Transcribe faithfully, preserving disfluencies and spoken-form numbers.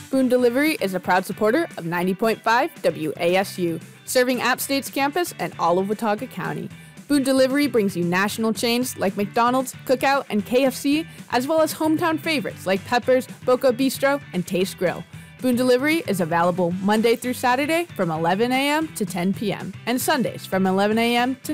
Boone Delivery is a proud supporter of ninety point five W A S U, serving App State's campus and all of Watauga County. Boone Delivery brings you national chains like McDonald's, Cookout, and K F C, as well as hometown favorites like Peppers, Boca Bistro, and Taste Grill. Boone Delivery is available Monday through Saturday from eleven a.m. to ten p.m. and Sundays from eleven a.m. to